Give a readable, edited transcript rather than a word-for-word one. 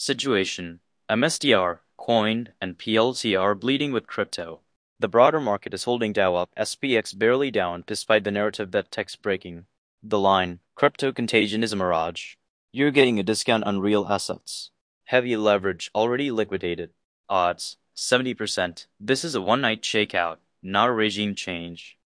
Situation: MSTR, Coin, and PLC are bleeding with crypto. The broader market is holding Dow up, SPX barely down despite the narrative that tech's breaking. The line, crypto contagion is a mirage. You're getting a discount on real assets. Heavy leverage already liquidated. Odds, 70%. This is a one-night shakeout, not a regime change.